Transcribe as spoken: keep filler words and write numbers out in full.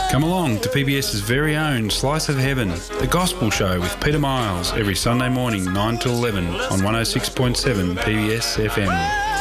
Come along to PBS's very own Slice of Heaven, the Gospel Show with Peter Miles, every Sunday morning nine to eleven on one oh six point seven P B S F M.